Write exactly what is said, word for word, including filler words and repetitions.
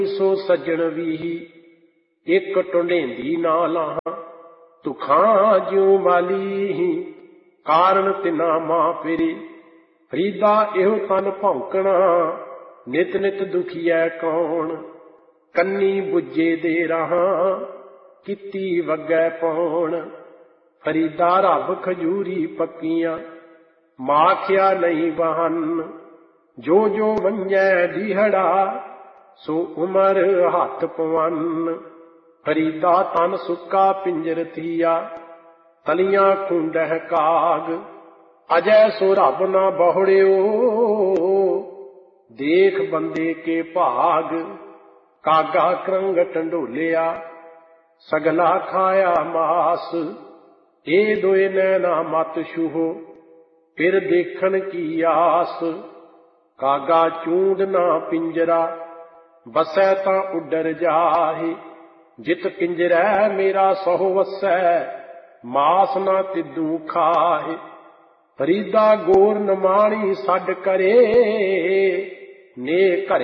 ਸੋ ਸੱਜਣ ਵੀ ਇੱਕ ਟੁੰਡੇਂਦੀ ਨਾ ਲਾਹਾਂ, ਤੁਖਾਂ ਜਿਉ ਮਾਲੀ ਕਾਰਨ ਤਿਨਾ ਮਾਂ ਫਿਰੀ। ਫਰੀਦਾ ਇਹੋ ਤਨ ਭੌਂਕਣਾ, ਨਿਤ ਨਿਤ ਦੁਖੀਐ ਕੌਣ। ਕੰਨੀ ਬੁੱਝੇ ਦੇ ਰਾਹਾਂ, ਕੀਤੀ ਵੱਗੈ ਪੌਣ। ਫਰੀਦਾ ਰੱਬ ਖਜੂਰੀ ਪੱਕੀਆਂ, ਮਾਖਿਆ ਨਹੀਂ ਬਹਨ। ਜੋ ਜੋ ਵੰਝੈ ਡੀਹੜਾ, ਸੋ ਉਮਰ ਹੱਥ ਪਵਨ। ਫਰੀਦਾ ਤਨ ਸੁੱਕਾ ਪਿੰਜਰ ਥੀਆ, ਤਲੀਆਂ ਖੂੰਡਹਿ ਕਾਗ। ਅਜੈ ਸੋ ਰੱਬ ਨਾ ਬਹੁੜਿਓ, ਦੇਖ ਬੰਦੇ ਕੇ ਭਾਗ। ਕਾਗਾ ਕਰੰਗ ਟੰਡੋਲਿਆ, ਸਗਲਾ ਖਾਇਆ ਮਾਸ। ਇਹ ਦੋਏ ਨੈਣਾ ਮਤ ਛੂਹੋ, ਫਿਰ ਦੇਖਣ ਕੀ ਆਸ। ਕਾਗਾ ਚੂੰਡ ਨਾ ਪਿੰਜਰਾ, ਬਸੈ ਤਾਂ ਉੱਡਰ ਜਾਹੇ। ਜਿਤ ਪਿੰਜਰੈ ਮੇਰਾ ਸਹੁ ਵਸੈ, ਮਾਸ ਨਾ ਤਿੱਦੂ ਖਾਹੇ। ਫਰੀਦਾ ਗੌਰ ਨਮਾਣੀ ਛੱਡ ਕਰੇ, ਨੇ ਘਰੇ